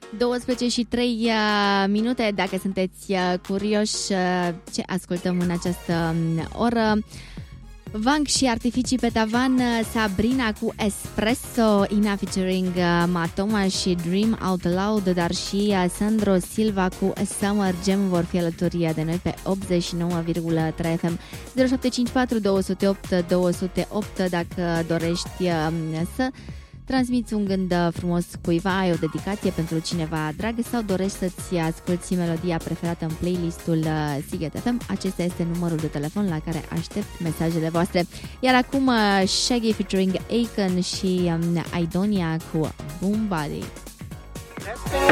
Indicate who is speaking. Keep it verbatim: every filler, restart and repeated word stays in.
Speaker 1: douăsprezece și trei minute, dacă sunteți curioși ce ascultăm în această oră. Vang și artificii pe tavan, Sabrina cu Espresso, Ina featuring Matoma și Dream Out Loud, dar și Sandro Silva cu Summer Jam vor fi alături de noi pe optzeci și nouă virgulă trei F M. zero șapte cinci patru doi zero opt doi zero opt dacă dorești să transmiți un gând frumos cuiva, ai o dedicație pentru cineva drag sau dorești să-ți asculti melodia preferată în playlistul Sighet F M, acesta este numărul de telefon la care aștept mesajele voastre. Iar acum Shaggy featuring Akon și Aidonia cu Boom Body.